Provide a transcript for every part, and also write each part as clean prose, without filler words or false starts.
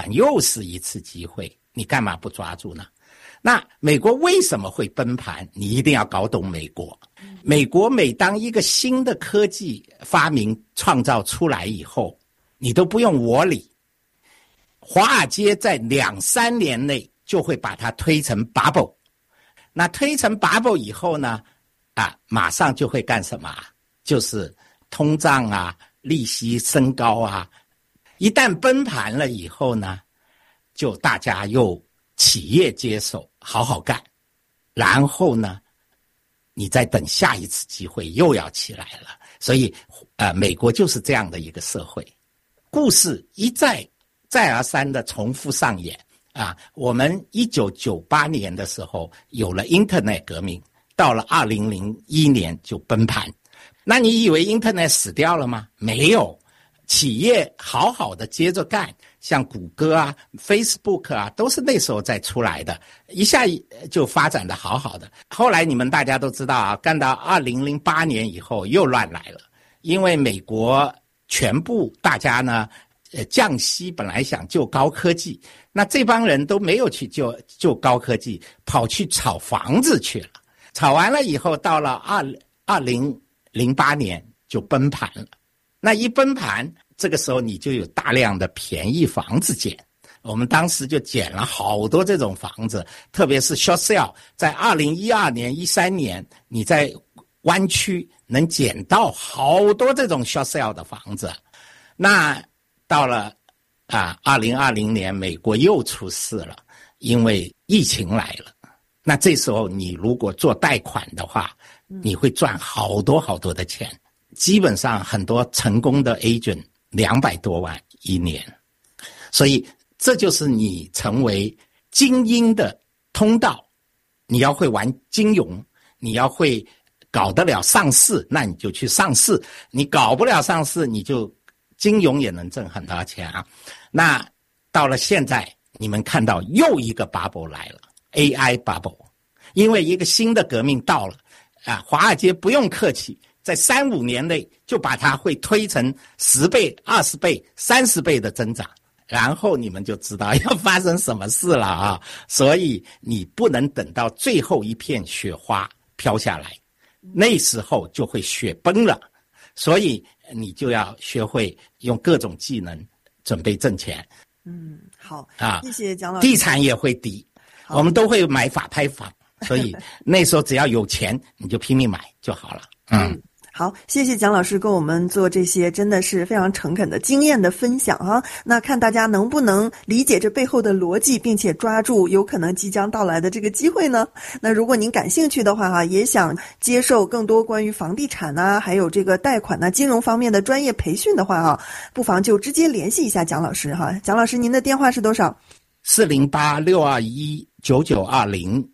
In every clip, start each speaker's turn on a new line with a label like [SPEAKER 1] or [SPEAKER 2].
[SPEAKER 1] 转又是一次机会，你干嘛不抓住呢？那美国为什么会崩盘？你一定要搞懂美国。美国每当一个新的科技发明创造出来以后，你都不用我理，华尔街在2-3年内就会把它推成 bubble。那推成 bubble 以后呢，马上就会干什么？就是通胀啊，利息升高啊。一旦崩盘了以后呢，就大家又企业接手，好好干，然后呢，你再等下一次机会又要起来了。所以美国就是这样的一个社会，故事一再而三的重复上演我们1998年的时候有了 Internet 革命，到了2001年就崩盘。那你以为 Internet 死掉了吗？没有，企业好好的接着干，像谷歌啊 Facebook 啊都是那时候再出来的，一下就发展的好好的。后来你们大家都知道干到2008年以后又乱来了，因为美国全部大家呢降息，本来想救高科技，那这帮人都没有去救高科技，跑去炒房子去了。炒完了以后，到了2008年就崩盘了。那一崩盘，这个时候你就有大量的便宜房子捡。我们当时就捡了好多这种房子，特别是 short sale， 在2012年、13年，你在湾区能捡到好多这种 short sale 的房子。那到了2020年，美国又出事了，因为疫情来了。那这时候你如果做贷款的话，你会赚好多好多的钱。基本上很多成功的 agent 200多万一年。所以这就是你成为精英的通道。你要会玩金融，你要会搞得了上市，那你就去上市。你搞不了上市，你就金融也能挣很多钱那到了现在，你们看到又一个 bubble 来了， AI bubble。 因为一个新的革命到了华尔街不用客气，在3-5年内就把它会推成10倍、20倍、30倍的增长，然后你们就知道要发生什么事了所以你不能等到最后一片雪花飘下来，那时候就会雪崩了。所以你就要学会用各种技能准备挣钱。
[SPEAKER 2] 好谢谢蒋老师。
[SPEAKER 1] 地产也会低，我们都会买法拍房，所以那时候只要有钱你就拼命买就好了。
[SPEAKER 2] 好，谢谢蒋老师跟我们做这些真的是非常诚恳的经验的分享那看大家能不能理解这背后的逻辑，并且抓住有可能即将到来的这个机会呢？那如果您感兴趣的话也想接受更多关于房地产还有这个贷款金融方面的专业培训的话不妨就直接联系一下蒋老师蒋老师您的电话是多少
[SPEAKER 1] ？408-621-9920。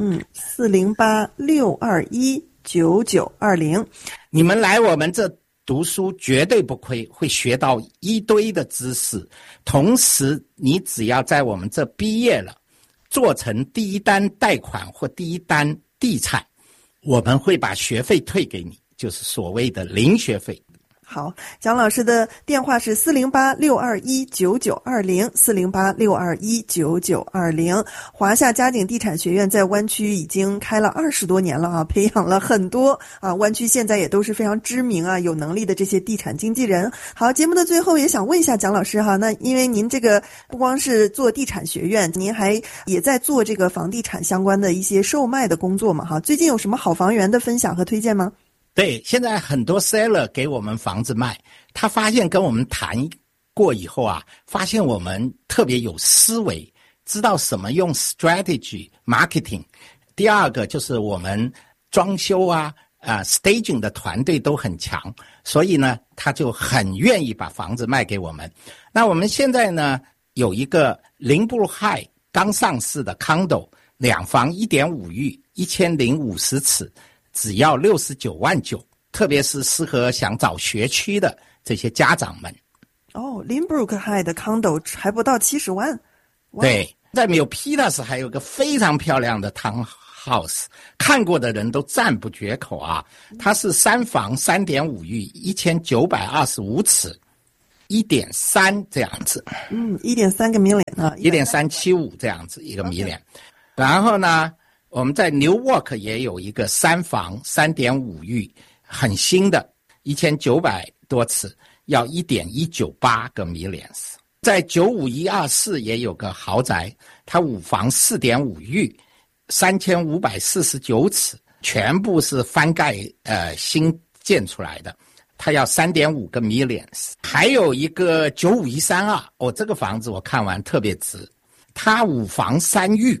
[SPEAKER 2] 408-621-9920。
[SPEAKER 1] 你们来我们这读书绝对不亏，会学到一堆的知识。同时你只要在我们这毕业了，做成第一单贷款或第一单地产，我们会把学费退给你，就是所谓的零学费。
[SPEAKER 2] 好，蒋老师的电话是408-621-9920 408-621-9920。华夏嘉景地产学院在湾区已经开了20多年了培养了很多湾区现在也都是非常知名有能力的这些地产经纪人。好，节目的最后也想问一下蒋老师那因为您这个不光是做地产学院，您还也在做这个房地产相关的一些售卖的工作嘛最近有什么好房源的分享和推荐吗？
[SPEAKER 1] 对，现在很多 seller 给我们房子卖，他发现跟我们谈过以后发现我们特别有思维，知道什么用 strategy marketing。 第二个就是我们装修staging 的团队都很强，所以呢他就很愿意把房子卖给我们。那我们现在呢有一个林布海刚上市的 condo， 2房 1.5 浴1050尺，只要69.9万，特别是适合想找学区的这些家长们。
[SPEAKER 2] Lynbrook High 的 condo 还不到70万。
[SPEAKER 1] 对，在Milpitas还有个非常漂亮的 townhouse， 看过的人都赞不绝口它是3房 3.5 浴1925尺。 1.3这样子。
[SPEAKER 2] 1.3个 million 啊
[SPEAKER 1] ，1.375这样子一个million。然后呢，我们在 Newark 也有一个3房3.5浴，很新的，1900多尺，要1.198个millions。在95124也有个豪宅，它5房4.5浴，3549尺，全部是翻盖新建出来的。它要3.5个millions。还有一个95132，这个房子我看完特别值，它5房3浴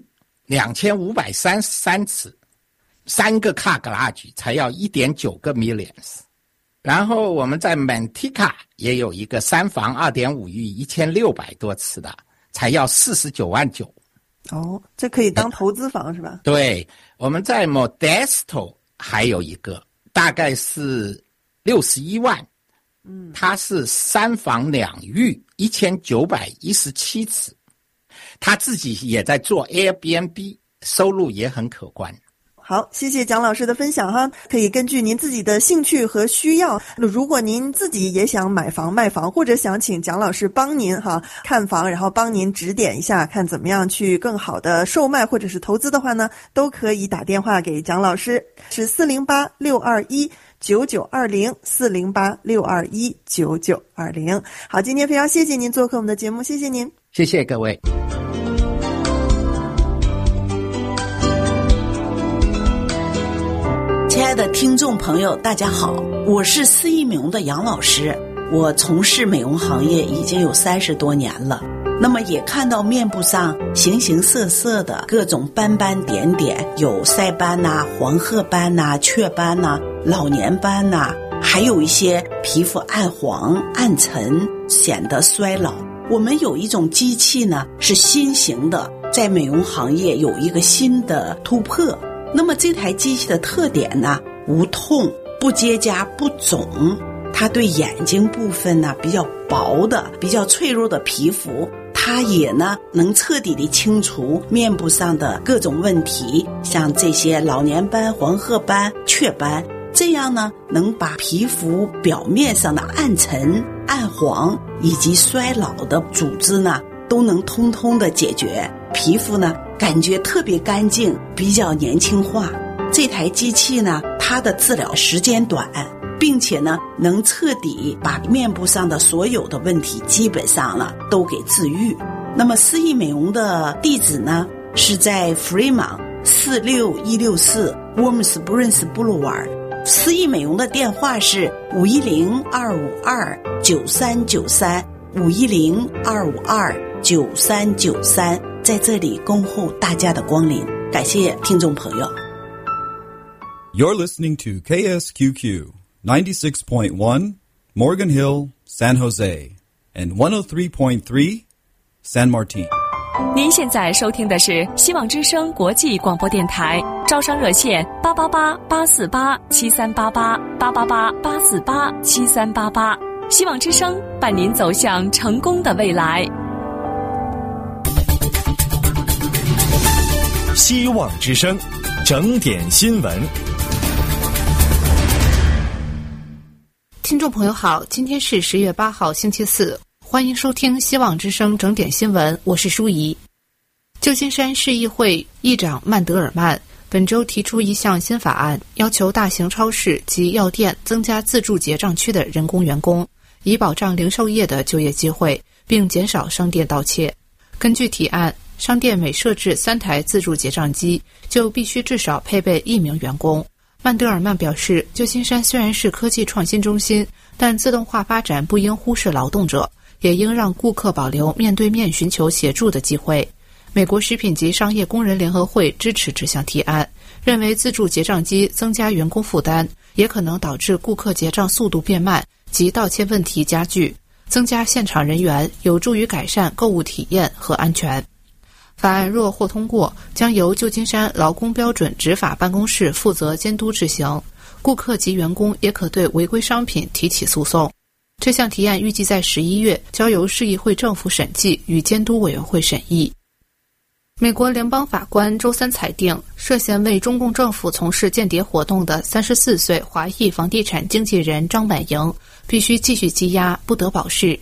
[SPEAKER 1] ，2533尺，3个car garage才要1.9个millions。然后我们在 Manteca 也有一个3房2.5浴1600多尺的，才要49万9。
[SPEAKER 2] 这可以当投资房是吧？
[SPEAKER 1] 对，我们在 Modesto 还有一个，大概是61万，它是3房2浴1917尺，他自己也在做 Airbnb， 收入也很可观。
[SPEAKER 2] 好，谢谢蒋老师的分享哈，可以根据您自己的兴趣和需要，如果您自己也想买房卖房，或者想请蒋老师帮您看房，然后帮您指点一下，看怎么样去更好的售卖或者是投资的话呢，都可以打电话给蒋老师，是408-621-9920，408-621-9920。好，今天非常谢谢您做客我们的节目，谢谢您。
[SPEAKER 1] 谢谢各位。
[SPEAKER 3] 亲爱的听众朋友，大家好，我是私艺美容的杨老师。我从事美容行业已经有30多年了，那么也看到面部上形形色色的各种斑斑点点，有晒斑呐、黄褐斑呐、雀斑呐、老年斑呐，还有一些皮肤暗黄暗沉，显得衰老。我们有一种机器呢，是新型的，在美容行业有一个新的突破。那么这台机器的特点呢，无痛、不结痂、不肿，它对眼睛部分呢比较薄的、比较脆弱的皮肤，它也呢能彻底的清除面部上的各种问题，像这些老年斑、黄褐斑、雀斑，这样呢能把皮肤表面上的暗沉、暗黄以及衰老的组织呢都能通通的解决，皮肤呢感觉特别干净，比较年轻化。这台机器呢，它的治疗时间短，并且呢能彻底把面部上的所有的问题基本上了都给治愈。那么私艺美容的地址呢是在 Fremont 46164 Warm Springs Boulevard， 私艺美容的电话是510-252-9393 510-252-9393，在这里恭候大家的光临，感谢听众朋友。
[SPEAKER 4] You're listening to KSQQ 96.1 Morgan Hill, San Jose, and 103.3 San Martin。
[SPEAKER 5] 您现在收听的是希望之声国际广播电台，招商热线888-848-7388，888-848-7388，希望之声伴您走向成功的未来。
[SPEAKER 6] 希望之声，整点新闻。
[SPEAKER 7] 听众朋友好，今天是10月8号星期四，欢迎收听希望之声整点新闻，我是舒怡。旧金山市议会议长曼德尔曼本周提出一项新法案，要求大型超市及药店增加自助结账区的人工员工，以保障零售业的就业机会，并减少商店盗窃。根据提案，商店每设置3台自助结账机，就必须至少配备1名员工。曼德尔曼表示，旧金山虽然是科技创新中心，但自动化发展不应忽视劳动者，也应让顾客保留面对面寻求协助的机会。美国食品及商业工人联合会支持这项提案，认为自助结账机增加员工负担，也可能导致顾客结账速度变慢及盗窃问题加剧。增加现场人员有助于改善购物体验和安全。法案若获通过，将由旧金山劳工标准执法办公室负责监督执行，顾客及员工也可对违规商品提起诉讼。这项提案预计在11月交由市议会政府审计与监督委员会审议。美国联邦法官周三裁定，涉嫌为中共政府从事间谍活动的34岁华裔房地产经纪人张婉莹必须继续羁押，不得保释，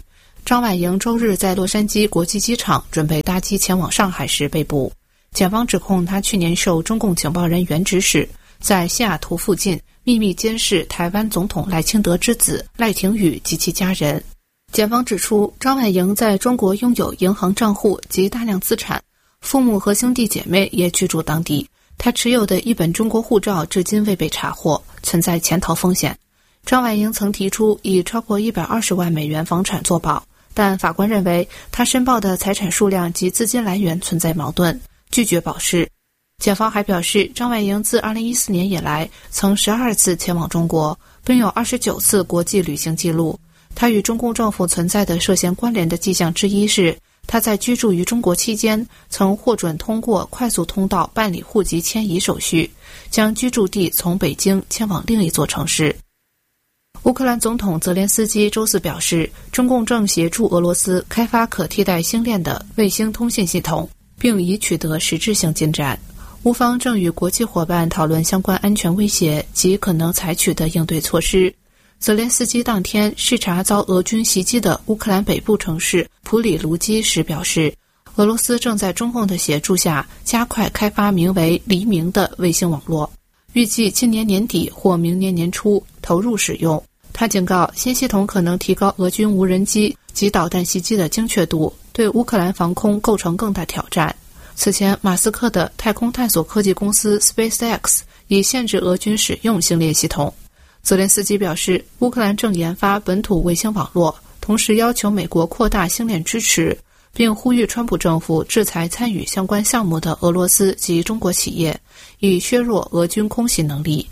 [SPEAKER 7] 张婉莹周日在洛杉矶国际机场准备搭机前往上海时被捕。检方指控他去年受中共情报人员指使，在西雅图附近秘密监视台湾总统赖清德之子赖廷宇及其家人。检方指出，张婉莹在中国拥有银行账户及大量资产，父母和兄弟姐妹也居住当地。他持有的一本中国护照至今未被查获，存在潜逃风险。张婉莹曾提出以超过120万美元房产作保，但法官认为他申报的财产数量及资金来源存在矛盾，拒绝保释。检方还表示，张婉莹自2014年以来曾12次前往中国，并有29次国际旅行记录。他与中共政府存在的涉嫌关联的迹象之一是，他在居住于中国期间曾获准通过快速通道办理户籍迁移手续，将居住地从北京迁往另一座城市。乌克兰总统泽连斯基周四表示，中共正协助俄罗斯开发可替代星链的卫星通信系统，并已取得实质性进展。乌方正与国际伙伴讨论相关安全威胁及可能采取的应对措施。泽连斯基当天视察遭俄军袭击的乌克兰北部城市普里卢基时表示，俄罗斯正在中共的协助下加快开发名为黎明的卫星网络，预计今年年底或明年年初投入使用。他警告，新系统可能提高俄军无人机及导弹袭击的精确度，对乌克兰防空构成更大挑战。此前，马斯克的太空探索科技公司 SpaceX 已限制俄军使用星链系统。泽连斯基表示，乌克兰正研发本土卫星网络，同时要求美国扩大星链支持，并呼吁川普政府制裁参与相关项目的俄罗斯及中国企业，以削弱俄军空袭能力。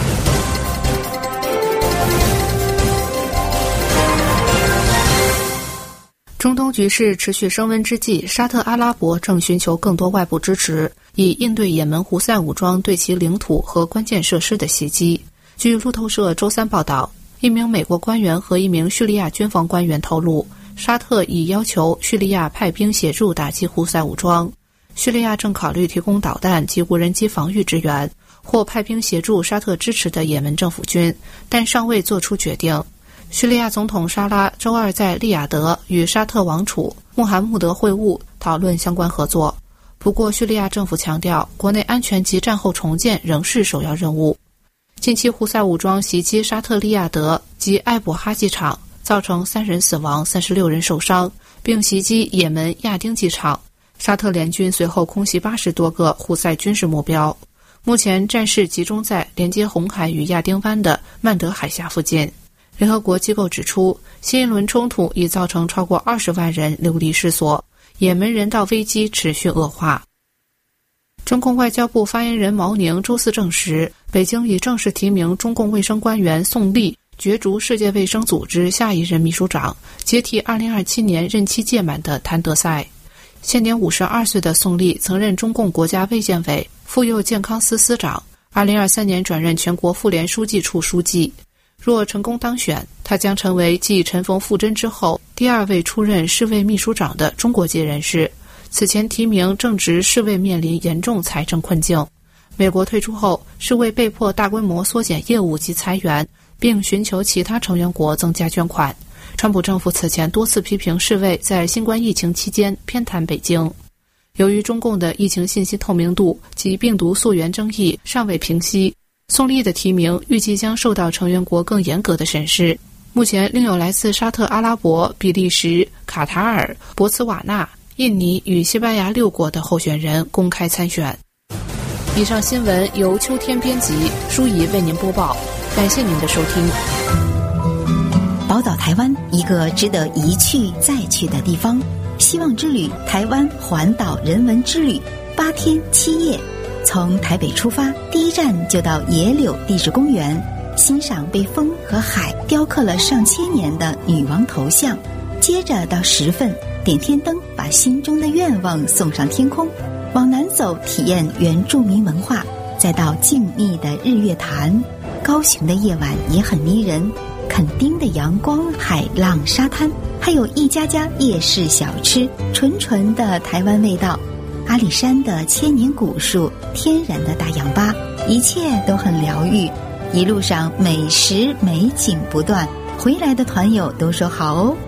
[SPEAKER 7] 中东局势持续升温之际，沙特阿拉伯正寻求更多外部支持，以应对也门胡塞武装对其领土和关键设施的袭击。据路透社周三报道，一名美国官员和一名叙利亚军方官员透露，沙特已要求叙利亚派兵协助打击胡塞武装。叙利亚正考虑提供导弹及无人机防御支援，或派兵协助沙特支持的也门政府军，但尚未做出决定。叙利亚总统沙拉周二在利雅得与沙特王储穆罕默德会晤，讨论相关合作。不过，叙利亚政府强调，国内安全及战后重建仍是首要任务。近期胡塞武装袭击沙特利雅得及艾卜哈机场，造成3人死亡、36人受伤，并袭击也门亚丁机场。沙特联军随后空袭80多个胡塞军事目标。目前战事集中在连接红海与亚丁湾的曼德海峡附近。联合国机构指出，新一轮冲突已造成超过20万人流离失所，也门人道危机持续恶化。中共外交部发言人毛宁周四证实，北京已正式提名中共卫生官员宋立角逐世界卫生组织下一任秘书长，接替2027年任期届满的谭德赛。现年52岁的宋立曾任中共国家卫健委妇幼健康司司长，2023年转任全国妇联书记处书记。若成功当选，他将成为继陈冯富珍之后第2位出任世卫秘书长的中国籍人士。此前提名正值世卫面临严重财政困境，美国退出后，世卫被迫大规模缩减业务及裁员，并寻求其他成员国增加捐款。川普政府此前多次批评世卫在新冠疫情期间偏袒北京。由于中共的疫情信息透明度及病毒溯源争议尚未平息，宋立的提名预计将受到成员国更严格的审视。目前另有来自沙特阿拉伯、比利时、卡塔尔、博茨瓦纳、印尼与西班牙6国的候选人公开参选。以上新闻由秋天编辑，舒怡为您播报，感谢您的收听。
[SPEAKER 8] 宝岛台湾，一个值得一去再去的地方。希望之旅台湾环岛人文之旅，8天7夜，从台北出发，第一站就到野柳地质公园，欣赏被风和海雕刻了上千年的女王头像。接着到10份点天灯，把心中的愿望送上天空。往南走，体验原住民文化，再到静谧的日月潭。高雄的夜晚也很迷人，垦丁的阳光、海浪、沙滩，还有一家家夜市小吃，纯纯的台湾味道。阿里山的千年古树，天然的大氧吧，一切都很疗愈。一路上美食美景不断，回来的团友都说好哦。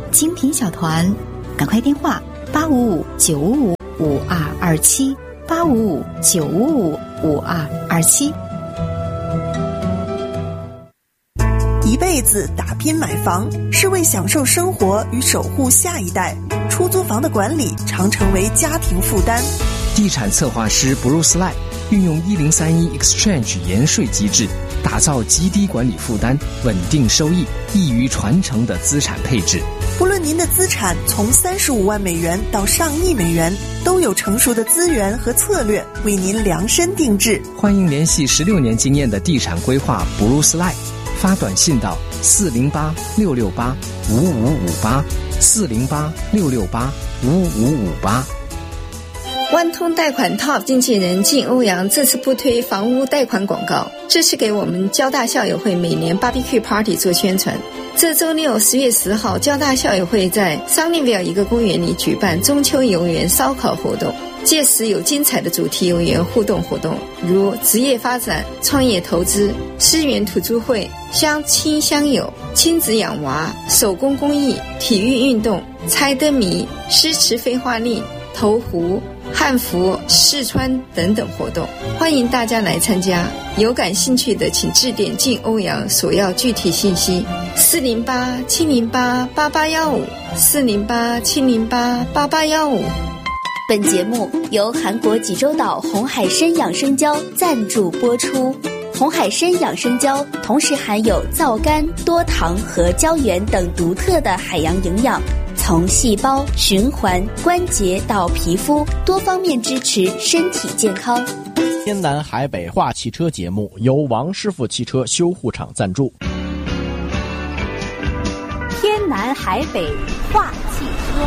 [SPEAKER 8] 精品小团，赶快电话855-955-5227 855-955-5227。
[SPEAKER 2] 一辈子打拼买房，是为享受生活与守护下一代。出租房的管理常成为家庭负担。
[SPEAKER 9] 地产策划师 Bruce Lai 运用1031 Exchange 延税机制，打造极低管理负担、稳定收益、易于传承的资产配置。
[SPEAKER 2] 不论您的资产从35万美元到上亿美元，都有成熟的资源和策略为您量身定制。
[SPEAKER 9] 欢迎联系16年经验的地产规划 Bruce Lai， 发短信到408-668-5558 408-668-5558。
[SPEAKER 10] 万通贷款 Top 经纪人靳欧阳这次不推房屋贷款广告，这是给我们交大校友会每年 Barbecue Party 做宣传。这周六10月10号，交大校友会在 Sunnyvale 一个公园里举办中秋游园烧烤活动，届时有精彩的主题游园互动活动，如职业发展、创业投资、思源土著会、相亲相友、亲子养娃、手工工艺、体育运动、猜灯谜、诗词废话力、投壶、汉服、试穿等等活动，欢迎大家来参加。有感兴趣的请致电靳欧阳索要具体信息408-708-8815 408-708-8815。
[SPEAKER 11] 本节目由韩国济州岛红海参养生胶赞助播出。红海参养生胶同时含有皂苷、多糖和胶原等独特的海洋营养，从细胞、循环、关节到皮肤，多方面支持身体健康。
[SPEAKER 12] 天南海北话汽车节目由王师傅汽车修护厂赞助。
[SPEAKER 11] 天南海北话汽车。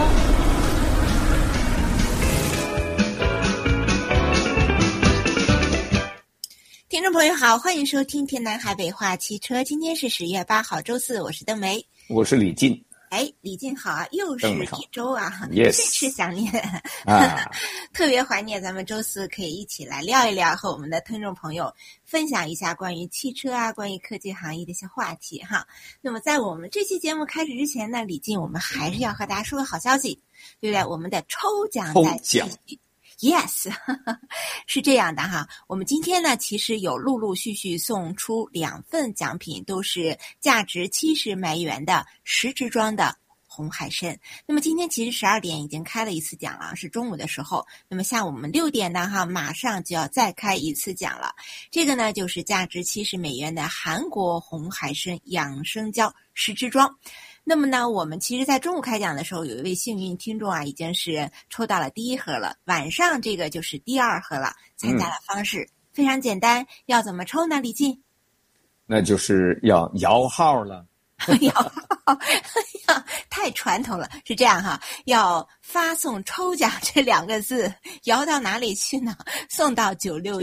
[SPEAKER 13] 听众朋友好，欢迎收听天南海北话汽车。今天是10月8号周四，我是邓梅，
[SPEAKER 1] 我是李进。
[SPEAKER 13] 李进好啊，又是一周啊，
[SPEAKER 1] 甚
[SPEAKER 13] 是想念
[SPEAKER 1] 啊，
[SPEAKER 13] 特别怀念咱们周四可以一起来聊一聊，和我们的听众朋友分享一下关于汽车啊、关于科技行业的一些话题哈。那么在我们这期节目开始之前呢，李进我们还是要和大家说个好消息，对不对？我们的抽奖在继续。Yes 是这样的哈，我们今天呢其实有陆陆续续送出2份奖品，都是价值70美元的10支装的红海参。那么今天其实12点已经开了一次奖了，是中午的时候，那么下午我们6点呢哈，马上就要再开一次奖了。这个呢就是价值70美元的韩国红海参养生胶10支装。那么呢，我们其实在中午开奖的时候，有一位幸运听众啊，已经是抽到了第1盒了，晚上这个就是第2盒了。参加的方式非常简单，要怎么抽呢？李进？
[SPEAKER 1] 那就是要摇号了。
[SPEAKER 13] 摇号太传统了，是这样哈，要发送抽奖这2个字摇到哪里去呢？送到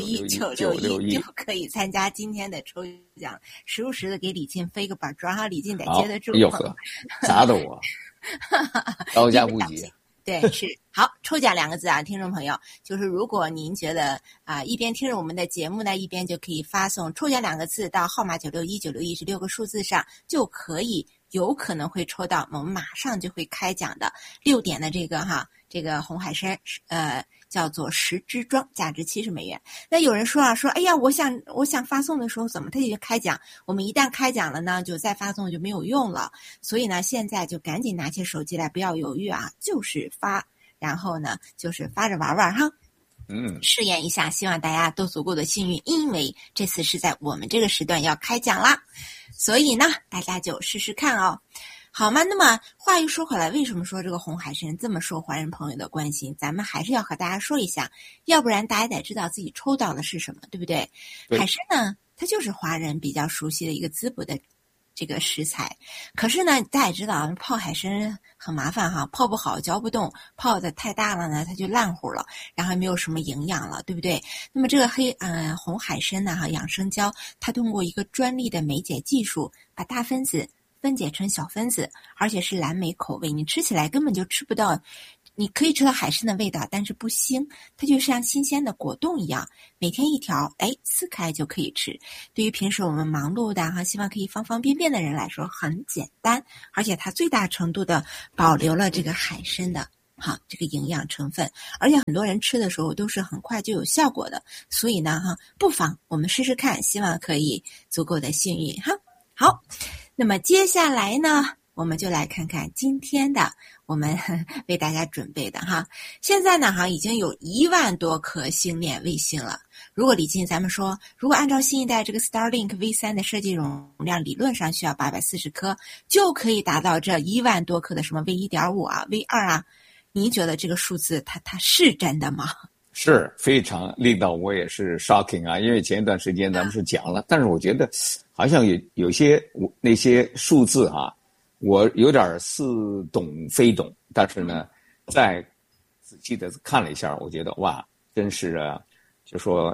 [SPEAKER 13] 961就可以参加今天的抽奖，时不时的给李进飞个板砖哈，李进得接得住。
[SPEAKER 1] 哟呵，砸的我高价不及。
[SPEAKER 13] 对，是好，抽奖2个字啊，听众朋友，就是如果您觉得一边听着我们的节目呢，一边就可以发送抽奖2个字到号码961是6个数字上，就可以有可能会抽到我们马上就会开奖的6点的这个红海参叫做10支装，价值70美元。那有人说哎呀，我想发送的时候怎么它就开奖？我们一旦开奖了呢，就再发送就没有用了。所以呢，现在就赶紧拿起手机来，不要犹豫啊，就是发，然后呢，就是发着玩玩哈。试验一下，希望大家都足够的幸运，因为这次是在我们这个时段要开奖啦，所以呢，大家就试试看哦。好吗？那么话又说回来，为什么说这个红海参这么受华人朋友的关心？咱们还是要和大家说一下，要不然大家得知道自己抽到的是什么，对不对？海参呢，它就是华人比较熟悉的一个滋补的这个食材。可是呢，大家也知道泡海参很麻烦哈，泡不好嚼不动，泡的太大了呢，它就烂糊了，然后没有什么营养了，对不对？那么这个红海参呢养生胶，它通过一个专利的酶解技术，把大分子分解成小分子，而且是蓝莓口味，你吃起来根本就吃不到你可以吃到海参的味道，但是不腥，它就像新鲜的果冻一样，每天一条，撕开就可以吃。对于平时我们忙碌的希望可以方方便便的人来说，很简单，而且它最大程度的保留了这个海参的这个营养成分，而且很多人吃的时候都是很快就有效果的，所以呢不妨我们试试看，希望可以足够的幸运好，那么接下来呢，我们就来看看今天的我们为大家准备的现在呢已经有1万多颗星链卫星了。如果李进咱们说，如果按照新一代这个 Starlink V3 的设计容量，理论上需要840颗就可以达到这1万多颗的什么 V1.5 啊 V2 啊，您觉得这个数字它是真的吗？
[SPEAKER 14] 是非常令到我也是 shocking 啊，因为前一段时间咱们是讲了，但是我觉得好像有些那些数字我有点似懂非懂，但是呢再仔细的看了一下，我觉得哇，真是就说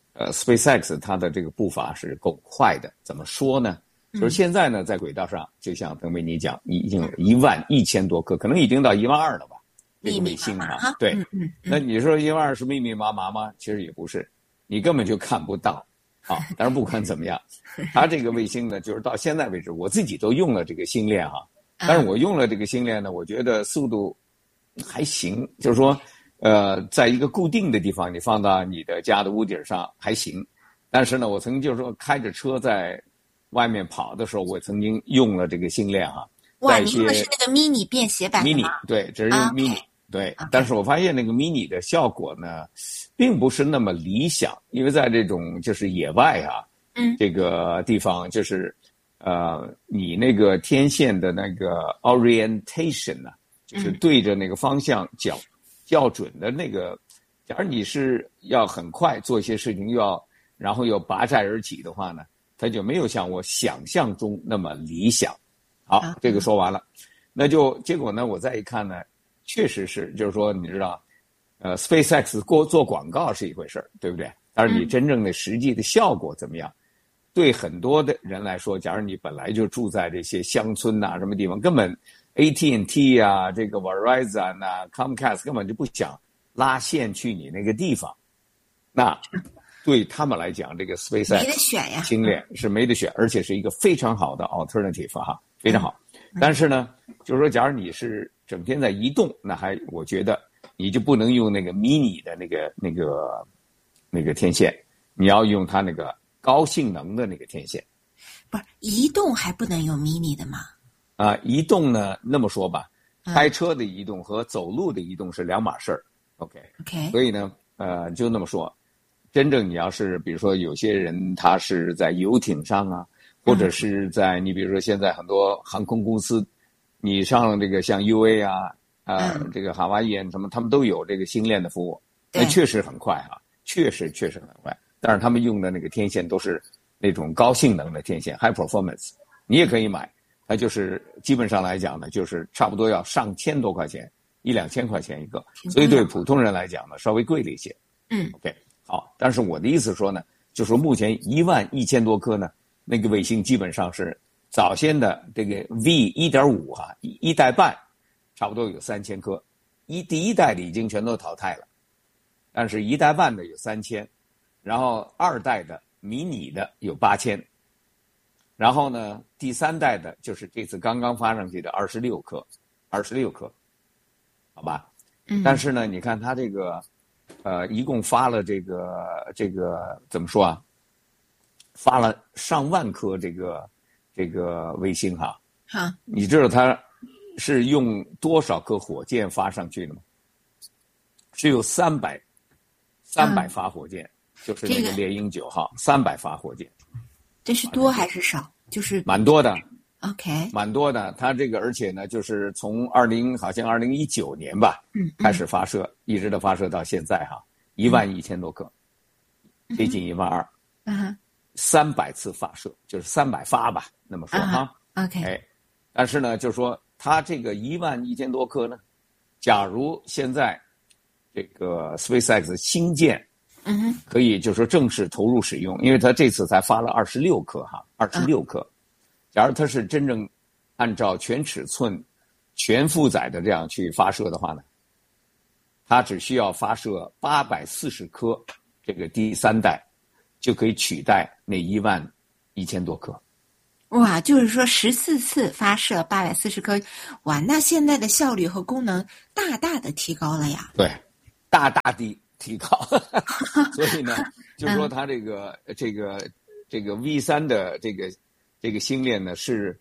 [SPEAKER 14] SpaceX 它的这个步伐是够快的。怎么说呢？就是现在呢在轨道上，就像邓梅你讲，已经有11000多颗，可能已经到12000了吧，这个卫星对，那你说12000是密密麻麻吗？其实也不是，你根本就看不到但是不管怎么样，它这个卫星呢，就是到现在为止，我自己都用了这个星链但是我用了这个星链呢，我觉得速度还行，就是说在一个固定的地方，你放到你的家的屋顶上还行。但是呢，我曾经就是说开着车在外面跑的时候，我曾经用了这个星链
[SPEAKER 13] 哇，你用的是那个 mini 便携版的吗？
[SPEAKER 14] mini 对，这是用 mini对，但是我发现那个 mini 的效果呢并不是那么理想，因为在这种就是野外这个地方，就是你那个天线的那个 orientation 就是对着那个方向校准的那个，假如你是要很快做一些事情，然后又拔寨而起的话呢，它就没有像我想象中那么理想。好，这个说完了，那就结果呢，我再一看呢，确实是，就是说你知道SpaceX 做广告是一回事，对不对？但是你真正的实际的效果怎么样？对很多的人来说，假如你本来就住在这些乡村什么地方，根本 AT&T 这个 Verizon Comcast 根本就不想拉线去你那个地方，那对他们来讲，这个 SpaceX
[SPEAKER 13] 没得选呀，
[SPEAKER 14] 星链是没得选，而且是一个非常好的 alternative 非常好。但是呢，就是说，假如你是整天在移动，那我觉得你就不能用那个 mini 的那个天线，你要用它那个高性能的那个天线。
[SPEAKER 13] 不是移动还不能用 mini 的吗？
[SPEAKER 14] 移动呢，那么说吧，开车的移动和走路的移动是两码事儿。OK， 所以呢，就那么说，真正你要是比如说有些人他是在游艇上或者是在你比如说现在很多航空公司，你上了这个像 UA 这个哈瓦伊什么，他们都有这个星链的服务，那确实很快确实很快。但是他们用的那个天线都是那种高性能的天线 ，high performance， 你也可以买，它就是基本上来讲呢，就是差不多要上千多块钱，1-2千块钱一个，所以对普通人来讲呢，稍微贵了一些。OK， 好，但是我的意思说呢，就是说目前11000多颗呢，那个卫星基本上是早先的这个 V1.5 一代半，差不多有3000颗，第一代的已经全都淘汰了，但是一代半的有3000，然后二代的迷你的有8000，然后呢第三代的就是这次刚刚发上去的26颗，好吧？但是呢，你看它这个一共发了这个怎么说发了上万颗这个卫星你知道它是用多少颗火箭发上去的吗？是有300发火箭，就是那个猎鹰9号300发火箭。
[SPEAKER 13] 这是多还是少？就是
[SPEAKER 14] 蛮多的。
[SPEAKER 13] OK，
[SPEAKER 14] 蛮多的。它这个而且呢，就是从好像2019年吧，开始发射，一直的发射到现在11000多颗，接近12000，300次发射，就是300发吧，那么说
[SPEAKER 13] OK，
[SPEAKER 14] 但是呢，就是说它这个11000多颗呢，假如现在这个 SpaceX 新建，可以就是说正式投入使用，因为它这次才发了26颗26颗。假如它是真正按照全尺寸、全负载的这样去发射的话呢， 它只需要发射840颗，这个第3代就可以取代那11000多颗。
[SPEAKER 13] 哇，就是说14次发射840颗，哇，那现在的效率和功能大大的提高了呀。
[SPEAKER 14] 对，大大的提高。所以呢，就是说它这个V3的这个星链呢是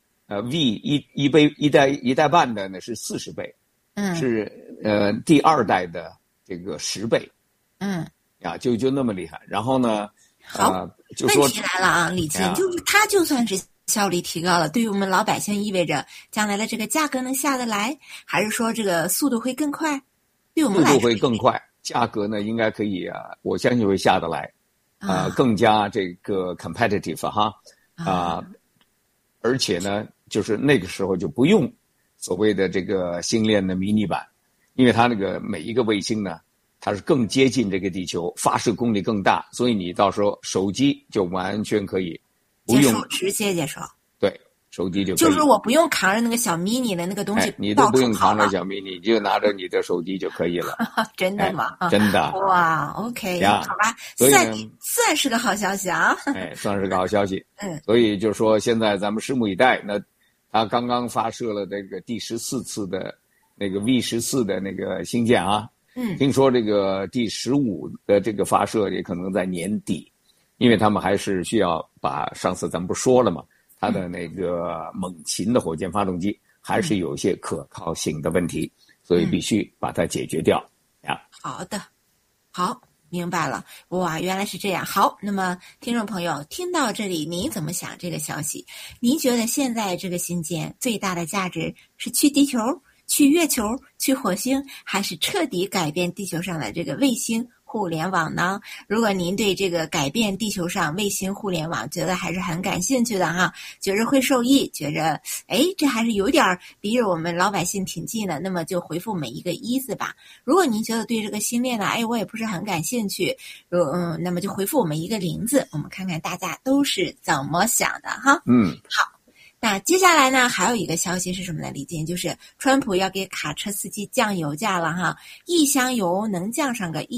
[SPEAKER 14] V 一代半的呢是40倍，是第2代的这个10倍，就那么厉害。然后呢，
[SPEAKER 13] 好，
[SPEAKER 14] 就说
[SPEAKER 13] 问题来了啊，李金，就是它就算是效率提高了，对于我们老百姓意味着将来的这个价格能下得来，还是说这个速度会更快？对我们来说，
[SPEAKER 14] 速度会更快，价格呢应该可以我相信会下得来，更加这个 competitive 哈，而且呢，就是那个时候就不用所谓的这个星链的迷你版，因为它那个每一个卫星呢，它是更接近这个地球，发射功率更大，所以你到时候手机就完全可以不用
[SPEAKER 13] 直接接收。
[SPEAKER 14] 对，手机就可以。
[SPEAKER 13] 就是我不用扛着那个小 mini 的那个东西，
[SPEAKER 14] 你都不用扛着小 mini， 你就拿着你的手机就可以了。
[SPEAKER 13] 真的吗？
[SPEAKER 14] 真的。
[SPEAKER 13] 哇 ，OK， 好吧，算是个好消息啊。
[SPEAKER 14] 算是个好消息。所以就是说，现在咱们拭目以待。那他刚刚发射了这个第14次的那个 V14的那个星舰啊。听说这个第15的这个发射也可能在年底，因为他们还是需要把上次咱们不说了嘛，它的那个猛禽的火箭发动机还是有一些可靠性的问题，所以必须把它解决掉呀。
[SPEAKER 13] 好的，好，明白了。哇，原来是这样。好，那么听众朋友听到这里，您怎么想这个消息？您觉得现在这个星舰最大的价值是去地球、去月球、去火星，还是彻底改变地球上的这个卫星互联网呢？如果您对这个改变地球上卫星互联网觉得还是很感兴趣的哈，觉着会受益，觉着这还是有点离着我们老百姓挺近的，那么就回复每一个一字吧。如果您觉得对这个星链呢，我也不是很感兴趣，那么就回复我们一个0字，我们看看大家都是怎么想的哈。好。那接下来呢，还有一个消息是什么呢？李金，就是川普要给卡车司机降油价了哈，1箱油能降上个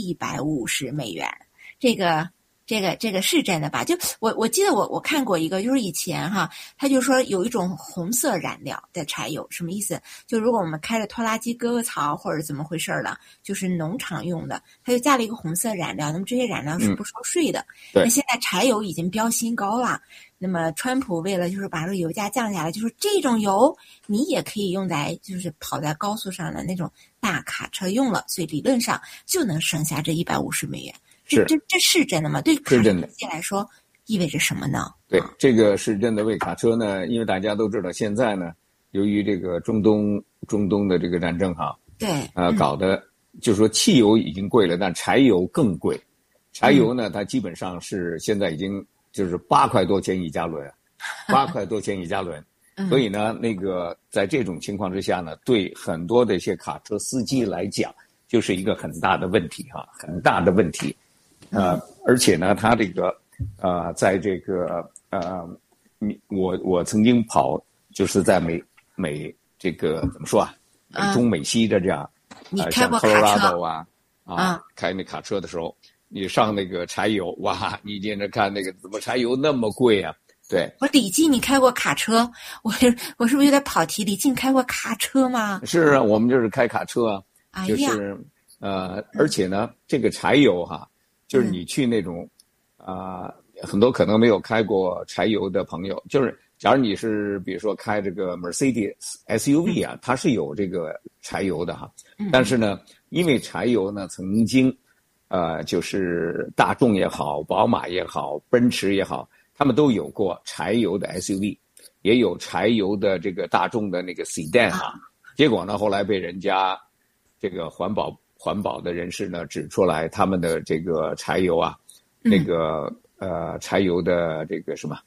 [SPEAKER 13] $150，这个是真的吧？就我记得我看过一个，就是以前哈，他就说有一种红色燃料的柴油，什么意思？就如果我们开着拖拉机割草或者怎么回事了，就是农场用的，他就加了一个红色燃料，那么这些燃料是不收税的。那现在柴油已经飙新高了，那么川普为了就是把这个油价降下来，就是这种油你也可以用在就是跑在高速上的那种大卡车用了，所以理论上就能省下这$150。这是真的吗？对卡车司机来说意味着什么呢？
[SPEAKER 14] 对，这个是真的。为卡车呢，因为大家都知道，现在呢，由于这个中东的这个战争哈，
[SPEAKER 13] 对，
[SPEAKER 14] 搞得就是说汽油已经贵了，但柴油更贵。柴油呢，它基本上是现在已经就是8块多钱一加仑，8块多钱一加仑。所以呢，那个在这种情况之下呢，对很多的一些卡车司机来讲，就是一个很大的问题哈，很大的问题。而且呢，他这个在这个我曾经跑，就是在美这个怎么说啊，美中美西的这样，
[SPEAKER 13] 你开过卡
[SPEAKER 14] 车开那卡车的时候，你上那个柴油，哇，你接着看那个怎么柴油那么贵啊？对，
[SPEAKER 13] 我李静，你开过卡车？我是不是有点跑题？李静开过卡车吗？
[SPEAKER 14] 是啊，我们就是开卡车啊，就是而且呢，这个柴油哈。就是你去那种很多可能没有开过柴油的朋友，就是假如你是比如说开这个 Mercedes SUV 啊，它是有这个柴油的哈，但是呢，因为柴油呢曾经就是大众也好，宝马也好，奔驰也好，他们都有过柴油的 SUV， 也有柴油的这个大众的那个 Sedan 哈，结果呢后来被人家这个环保的人士呢指出来，他们的这个柴油啊，那个柴油的这个什么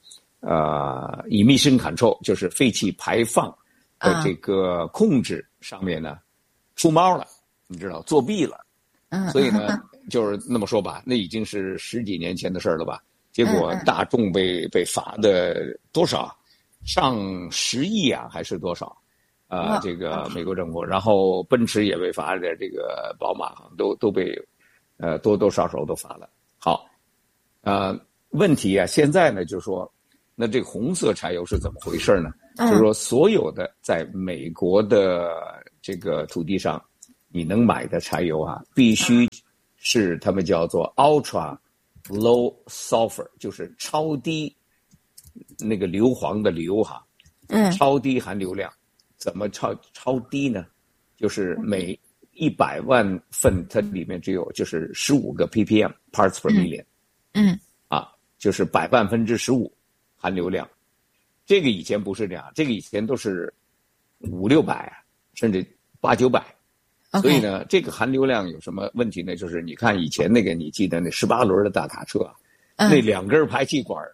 [SPEAKER 14] emission control， 就是废气排放的这个控制上面呢出猫了，你知道，作弊了。所以呢，就是那么说吧，那已经是10几年前的事了吧？结果大众被罚的多少？上10亿啊，还是多少？ 这个美国政府，然后奔驰也被罚的，这个宝马都被多多少少都罚了。好，问题啊，现在呢就是说，那这个红色柴油是怎么回事呢？就是说，所有的在美国的这个土地上，你能买的柴油啊，必须是他们叫做 ultra low sulfur， 就是超低那个硫磺的硫哈，超低含硫量。怎么超低呢？就是每100万份它里面只有就是15个 ppm parts per million， 就是100万分之15含硫量。这个以前不是这样，这个以前都是500-600，甚至800-900。所以呢，这个含硫量有什么问题呢？就是你看以前那个，你记得那18轮的大卡车，那2根排气管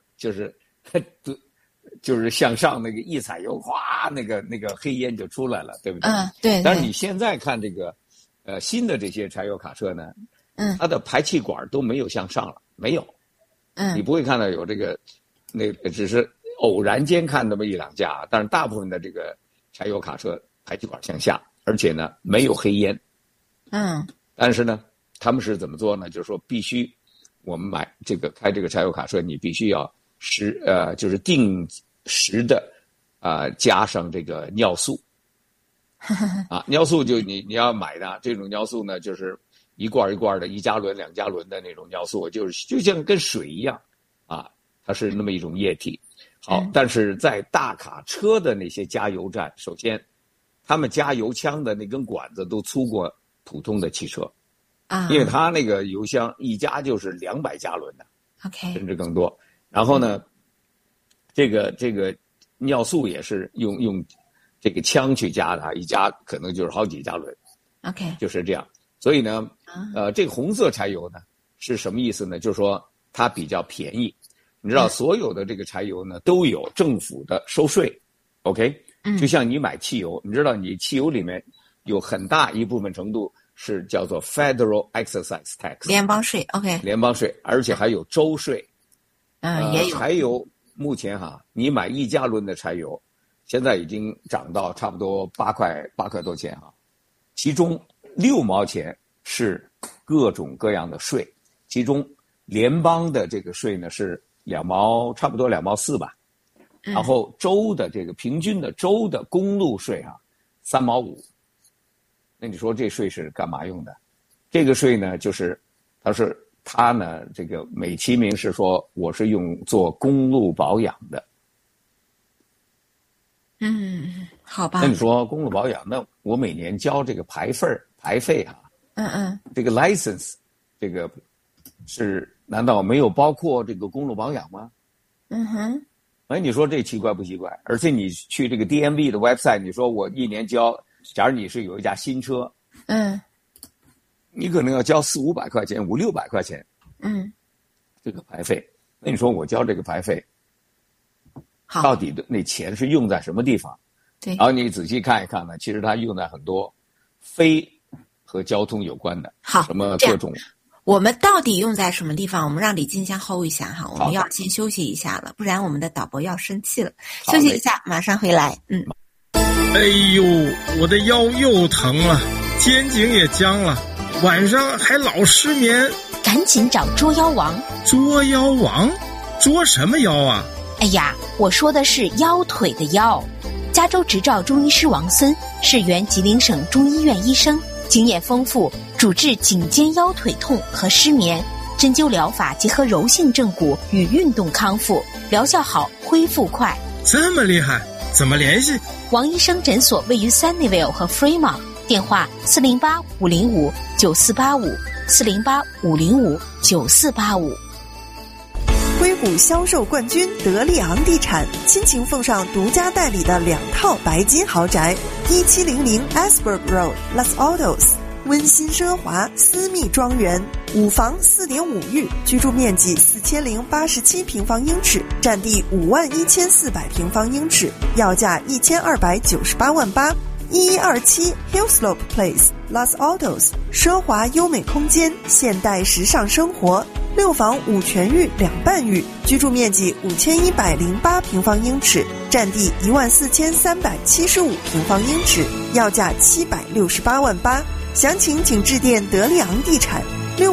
[SPEAKER 14] 就是向上那个一踩油，哗，那个黑烟就出来了，对不对？
[SPEAKER 13] 对。
[SPEAKER 14] 但是你现在看这个新的这些柴油卡车呢，它的排气管都没有向上了，没有。你不会看到有这个只是偶然间看那么1-2架，但是大部分的这个柴油卡车排气管向下，而且呢没有黑烟。但是呢，他们是怎么做呢？就是说必须我们开这个柴油卡车，你必须要就是定时的加上这个尿素。尿素就你要买的这种尿素呢，就是一罐一罐的1加仑2加仑的那种尿素，就像跟水一样它是那么一种液体。好，但是在大卡车的那些加油站，首先他们加油枪的那根管子都粗过普通的汽车因为它那个油箱一加就是200加仑的甚至更多。然后呢，这个尿素也是用这个枪去加的，一加可能就是好几加仑就是这样。所以呢这个红色柴油呢是什么意思呢？就是说它比较便宜。你知道所有的这个柴油呢都有政府的收税就像你买汽油，你知道你汽油里面有很大一部分程度是叫做 Federal Excise Tax
[SPEAKER 13] 联邦税
[SPEAKER 14] 联邦税，而且还有州税
[SPEAKER 13] 也有。
[SPEAKER 14] 柴油目前你买1加仑的柴油现在已经涨到差不多8块多钱其中6毛钱是各种各样的税，其中联邦的这个税呢是差不多2毛4吧，然后州的这个平均的州的公路税3毛5。那你说这税是干嘛用的？这个税呢就是它呢这个美其名是说我是用做公路保养的。
[SPEAKER 13] 好吧。
[SPEAKER 14] 那你说公路保养，那我每年交这个牌费这个 license 这个难道没有包括这个公路保养吗？你说这奇怪不奇怪？而且你去这个 DMV 的 website， 你说我一年交，假如你是有一架新车，你可能要交400-500块钱，500-600块钱，这个牌费。那你说我交这个牌费，到底的那钱是用在什么地方？
[SPEAKER 13] 对。
[SPEAKER 14] 然后你仔细看一看呢，其实它用在很多非和交通有关的，什么各种。
[SPEAKER 13] 我们到底用在什么地方？我们让李静香 hold 一下我们要先休息一下了，不然我们的导播要生气了。休息一下，马上回来。
[SPEAKER 15] 哎呦，我的腰又疼了，肩颈也僵了，晚上还老失眠。
[SPEAKER 11] 赶紧找捉腰王。
[SPEAKER 15] 捉腰王？捉什么腰啊？
[SPEAKER 11] 哎呀，我说的是腰腿的腰。加州执照中医师王森是原吉林省中医院医生，经验丰富，主治颈肩腰腿痛和失眠，针灸疗法结合柔性正骨与运动康复，疗效好，恢复快。
[SPEAKER 15] 这么厉害，怎么联系？
[SPEAKER 11] 王医生诊所位于 Sunnyvale 和 Fremont， 电话408-505-9485，408-505-9485。
[SPEAKER 2] 硅谷销售冠军德利昂地产亲情奉上独家代理的2套白金豪宅，1700 Asberg Road Los Altos， 温馨奢华私密庄园，5房4.5浴，居住面积4087平方英尺，占地51400平方英尺，要价1298万8。1127 Hillslope Place Los Altos， 奢华优美空间，现代时尚生活。 6房5全浴2半浴，居住面积5108平方英尺，占地14375平方英尺，要价768万8。详情请致电德利昂地产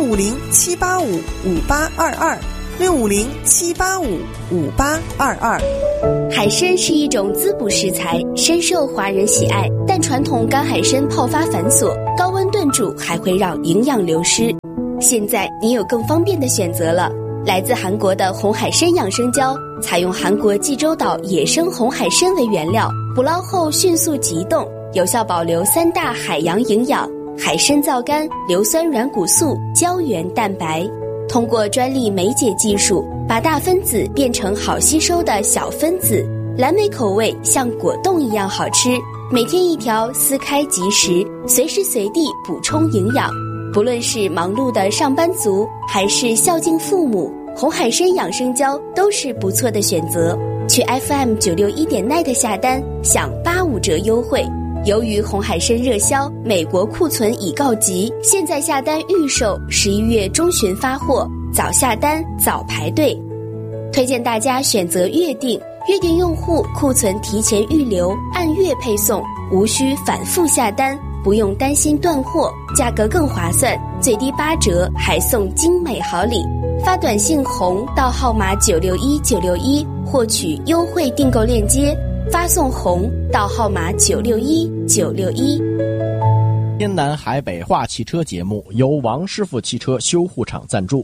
[SPEAKER 2] 650-785-5822，650-785-5822。
[SPEAKER 11] 海参是一种滋补食材，深受华人喜爱，但传统干海参泡发繁琐，高温炖煮还会让营养流失。现在你有更方便的选择了，来自韩国的红海参养生胶，采用韩国济州岛野生红海参为原料，捕捞后迅速急冻，有效保留3大海洋营养：海参皂苷、硫酸软骨素、胶原蛋白。通过专利酶解技术，把大分子变成好吸收的小分子，蓝莓口味像果冻一样好吃。每天1条，撕开即食，随时随地补充营养。不论是忙碌的上班族，还是孝敬父母，红海参养生胶都是不错的选择。去 FM961.net 下单，享85折优惠。由于红海参热销，美国库存已告急，现在下单预售，11月中旬发货，早下单早排队。推荐大家选择月订，月订用户库存提前预留，按月配送，无需反复下单，不用担心断货，价格更划算，最低8折，还送精美好礼。发短信红到号码961961获取优惠订购链接，发送红到号码961961。
[SPEAKER 12] 天南海北话汽车节目由王师傅汽车修护厂赞助。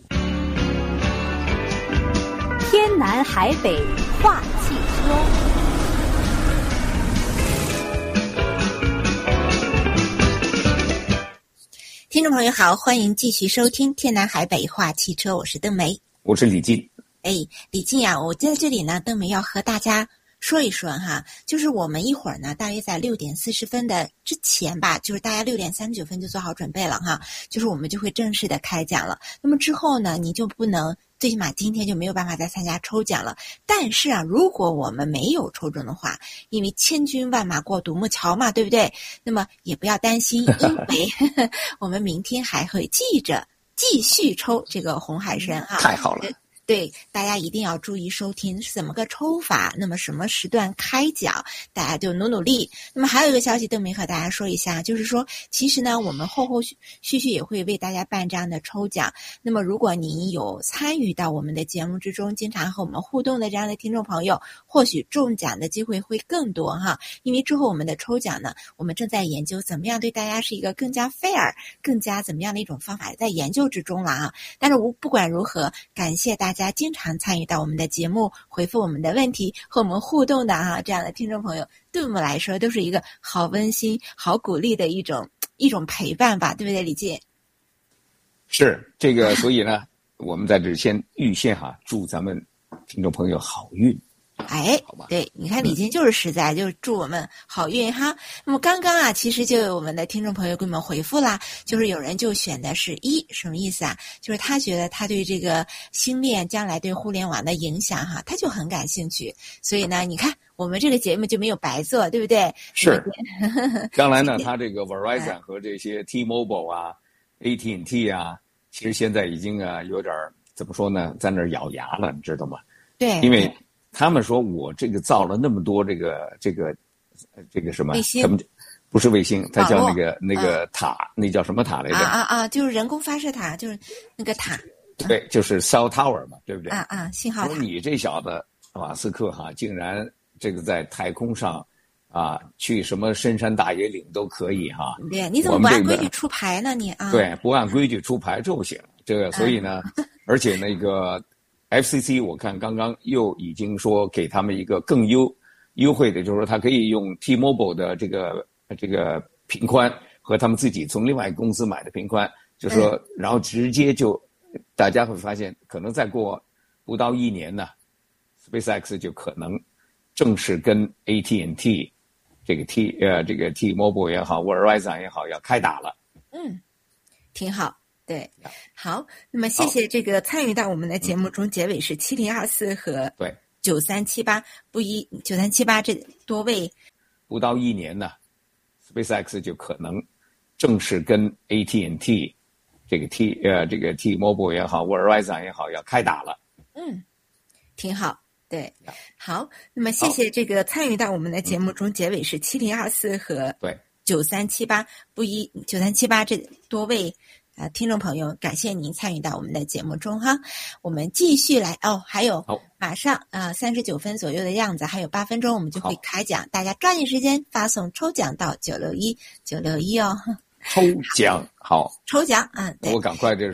[SPEAKER 16] 天南海北话汽车。
[SPEAKER 13] 听众朋友好，欢迎继续收听天南海北话汽车，我是邓梅，
[SPEAKER 14] 我是李进。
[SPEAKER 13] 李进呀，我在这里呢，邓梅要和大家说一说哈，就是我们一会儿呢，大约在6点40分的之前吧，就是大家6点39分就做好准备了哈，就是我们就会正式的开奖了。那么之后呢，你就不能，最起码今天就没有办法再参加抽奖了。但是啊，如果我们没有抽中的话，因为千军万马过独木桥嘛，对不对？那么也不要担心，因为我们明天还会继续抽这个红海参啊。
[SPEAKER 14] 太好了。
[SPEAKER 13] 对，大家一定要注意收听是怎么个抽法，那么什么时段开奖，大家就努力。那么还有一个消息，邓梅和大家说一下，就是说其实呢，我们后续也会为大家办这样的抽奖。那么如果你有参与到我们的节目之中，经常和我们互动的这样的听众朋友，或许中奖的机会会更多哈。因为之后我们的抽奖呢，我们正在研究怎么样对大家是一个更加 fair， 更加怎么样的一种方法，在研究之中了啊。但是不管如何，感谢大家经常参与到我们的节目，回复我们的问题，和我们互动的啊，这样的听众朋友，对我们来说都是一个好温馨、好鼓励的一种陪伴吧，对不对，李健？
[SPEAKER 14] 是这个，所以呢，我们在这先预先祝咱们听众朋友好运。好吧，
[SPEAKER 13] 对，你看李金就是实在，就祝我们好运哈。那么刚刚啊，其实就有我们的听众朋友给我们回复啦，就是有人就选的是什么意思啊？就是他觉得他对这个星链将来对互联网的影响哈，他就很感兴趣。所以呢，你看我们这个节目就没有白做，对不对？
[SPEAKER 14] 是。将来呢，他这个 Verizon 和这些 T-Mobile 啊、AT&T 啊，其实现在已经有点怎么说呢，在那儿咬牙了，你知道吗？
[SPEAKER 13] 对，
[SPEAKER 14] 因为他们说我这个造了那么多这个什么什么，不是卫星，它叫那个塔，那叫什么塔来着？
[SPEAKER 13] 就是人工发射塔，就是那个塔。
[SPEAKER 14] 对，就是 cell tower 嘛，对不对？
[SPEAKER 13] 信号塔。
[SPEAKER 14] 说你这小子马斯克竟然这个在太空上去什么深山大野岭都可以
[SPEAKER 13] 对，你怎么不按规矩出牌呢？你
[SPEAKER 14] 对，不按规矩出牌这不行。这个所以呢，而且那个。FCC 我看刚刚又已经说给他们一个更优惠的，就是说他可以用 T-Mobile 的这个频宽和他们自己从另外一个公司买的频宽，就是说然后直接就大家会发现可能再过不到1年呢 SpaceX 就可能正式跟 AT&T 这个 T-Mobile 也好 Verizon 也好要开打了。
[SPEAKER 13] 挺好。对，好，那么谢谢这个参与到我们的节目中，结尾是7024和9378，不一9378这多位，
[SPEAKER 14] 不到1年呢 ，SpaceX 就可能正式跟 AT&T 这个 T-Mobile 也好 ，Verizon 也好，要开打了。
[SPEAKER 13] 挺好。对，好，那么谢谢这个参与到我们的节目中，结尾是7024和9378不一9378这多位听众朋友，感谢您参与到我们的节目中哈。我们继续来还有马上39分左右的样子，还有8分钟我们就会开奖，大家抓紧时间发送抽奖到961哦。
[SPEAKER 14] 抽奖好，
[SPEAKER 13] 抽奖
[SPEAKER 14] 我赶快